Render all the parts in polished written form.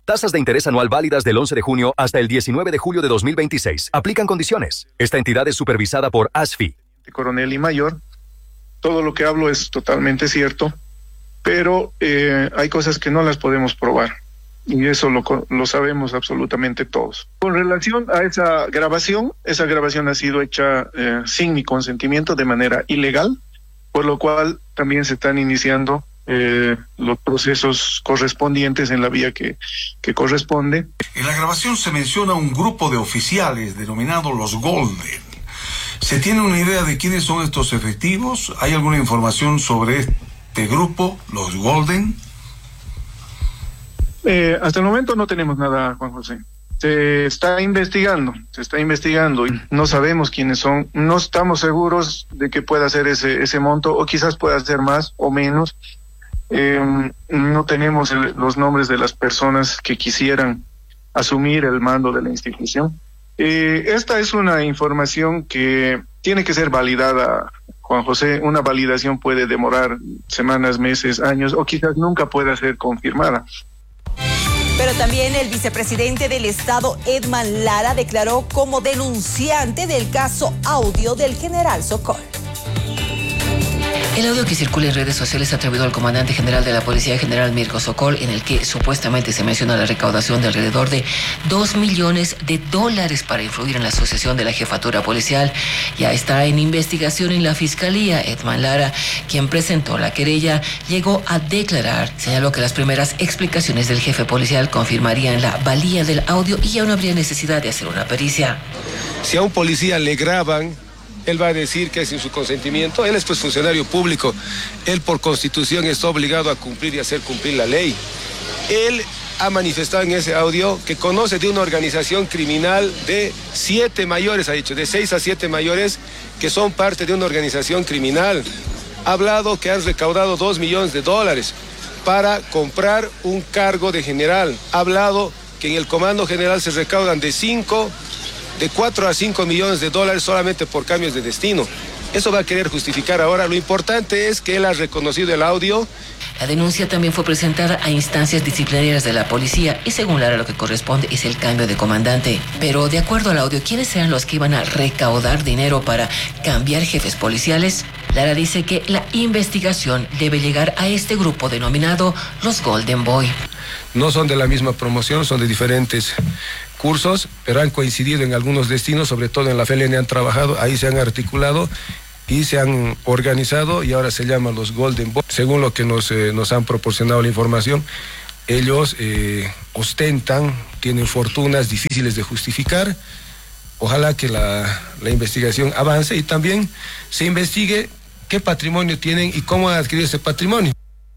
Tasas de interés anual válidas del 11 de junio hasta el 19 de julio de 2026. Aplican condiciones. Esta entidad es supervisada por ASFI. Coronel y mayor, todo lo que hablo es totalmente cierto, pero hay cosas que no las podemos probar. Y eso lo sabemos absolutamente todos. Con relación a esa grabación ha sido hecha sin mi consentimiento, de manera ilegal, por lo cual también se están iniciando los procesos correspondientes en la vía que corresponde. En la grabación se menciona un grupo de oficiales denominado los Golden. ¿Se tiene una idea de quiénes son estos efectivos? ¿Hay alguna información sobre este grupo, los Golden? Hasta el momento no tenemos nada, Juan José. Se está investigando y no sabemos quiénes son, no estamos seguros de que pueda ser ese monto, o quizás pueda ser más o menos. No tenemos los nombres de las personas que quisieran asumir el mando de la institución. Esta es una información que tiene que ser validada, Juan José. Una validación puede demorar semanas, meses, años, o quizás nunca pueda ser confirmada. Pero también el vicepresidente del Estado, Edman Lara, declaró como denunciante del caso audio del general Sokol. El audio que circula en redes sociales atribuido al comandante general de la Policía, general Mirko Sokol, en el que supuestamente se menciona la recaudación de alrededor de $2 millones para influir en la asociación de la jefatura policial, ya está en investigación en la Fiscalía. Edman Lara, quien presentó la querella, llegó a declarar. Señaló que las primeras explicaciones del jefe policial confirmarían la valía del audio y ya no habría necesidad de hacer una pericia. Si a un policía le graban, él va a decir que es sin su consentimiento. Él es pues funcionario público. Él por constitución está obligado a cumplir y hacer cumplir la ley. Él ha manifestado en ese audio que conoce de una organización criminal de 7 mayores, ha dicho, de 6 a 7 mayores que son parte de una organización criminal. Ha hablado que han recaudado $2 millones para comprar un cargo de general. Ha hablado que en el comando general se recaudan de 4 a 5 millones de dólares solamente por cambios de destino. Eso va a querer justificar ahora. Lo importante es que él ha reconocido el audio. La denuncia también fue presentada a instancias disciplinarias de la policía y según Lara lo que corresponde es el cambio de comandante. Pero de acuerdo al audio, ¿quiénes eran los que iban a recaudar dinero para cambiar jefes policiales? Lara dice que la investigación debe llegar a este grupo denominado los Golden Boy. No son de la misma promoción, son de diferentes cursos, pero han coincidido en algunos destinos, sobre todo en la FLN han trabajado, ahí se han articulado y se han organizado y ahora se llaman los Golden Boys. Según lo que nos han proporcionado la información, ellos ostentan, tienen fortunas difíciles de justificar. Ojalá que la investigación avance y también se investigue qué patrimonio tienen y cómo han adquirido ese patrimonio.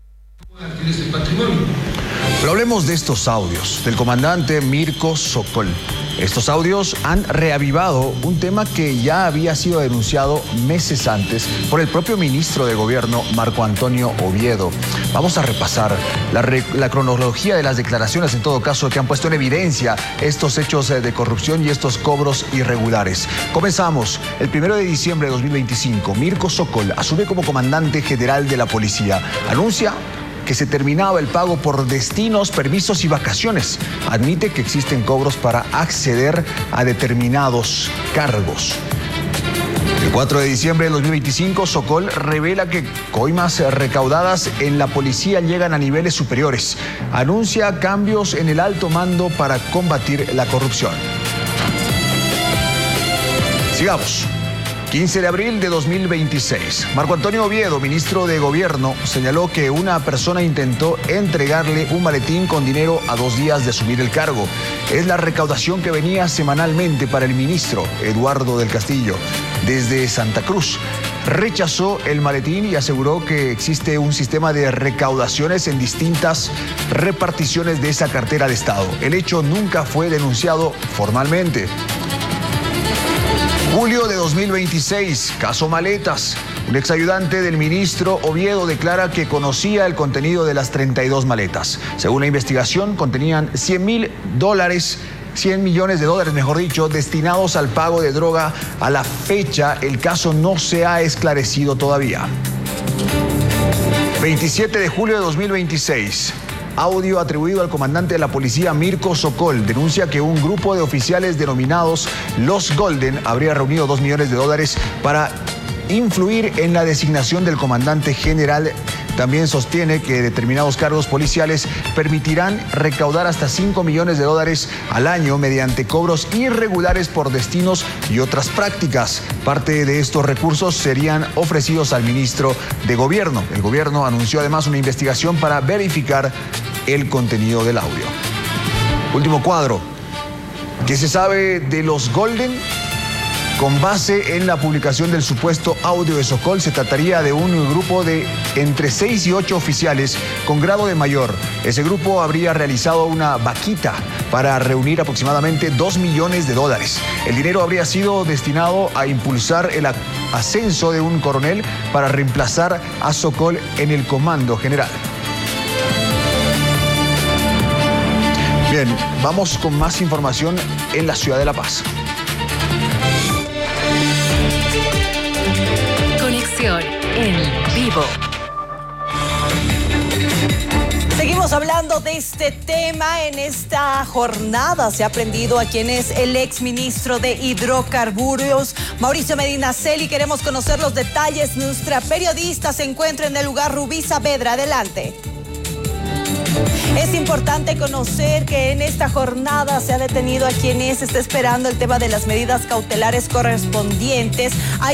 Pero hablemos de estos audios del comandante Mirko Sokol. Estos audios han reavivado un tema que ya había sido denunciado meses antes por el propio ministro de Gobierno, Marco Antonio Oviedo. Vamos a repasar la cronología de las declaraciones, en todo caso, que han puesto en evidencia estos hechos de corrupción y estos cobros irregulares. Comenzamos. El 1 de diciembre de 2025, Mirko Sokol asume como comandante general de la policía. Anuncia que se terminaba el pago por destinos, permisos y vacaciones. Admite que existen cobros para acceder a determinados cargos. El 4 de diciembre de 2025, Sokol revela que coimas recaudadas en la policía llegan a niveles superiores. Anuncia cambios en el alto mando para combatir la corrupción. Sigamos. 15 de abril de 2026. Marco Antonio Oviedo, ministro de Gobierno, señaló que una persona intentó entregarle un maletín con dinero a 2 días de asumir el cargo. Es la recaudación que venía semanalmente para el ministro Eduardo del Castillo desde Santa Cruz. Rechazó el maletín y aseguró que existe un sistema de recaudaciones en distintas reparticiones de esa cartera de Estado. El hecho nunca fue denunciado formalmente. Julio de 2026, caso Maletas. Un exayudante del ministro Oviedo declara que conocía el contenido de las 32 maletas. Según la investigación, contenían $100 millones de dólares, mejor dicho, destinados al pago de droga. A la fecha, el caso no se ha esclarecido todavía. 27 de julio de 2026. audio atribuido al comandante de la policía Mirko Sokol denuncia que un grupo de oficiales denominados Los Golden habría reunido $2 millones para influir en la designación del comandante general. También sostiene que determinados cargos policiales permitirán recaudar hasta $5 millones al año mediante cobros irregulares por destinos y otras prácticas. Parte de estos recursos serían ofrecidos al ministro de Gobierno. El gobierno anunció además una investigación para verificar el contenido del audio. Último cuadro. ¿Qué se sabe de los Golden? Con base en la publicación del supuesto audio de Sokol, se trataría de un grupo de entre 6 y 8 oficiales con grado de mayor. Ese grupo habría realizado una vaquita para reunir aproximadamente $2 millones. El dinero habría sido destinado a impulsar el ascenso de un coronel para reemplazar a Sokol en el comando general. Bien, vamos con más información en la ciudad de La Paz. Conexión en vivo. Seguimos hablando de este tema. En esta jornada se ha prendido a quien es el exministro de Hidrocarburos, Mauricio Medinaceli. Queremos conocer los detalles. Nuestra periodista se encuentra en el lugar, Rubí Saavedra. Adelante. Es importante conocer que en esta jornada se ha detenido a quienes está esperando el tema de las medidas cautelares correspondientes. Hay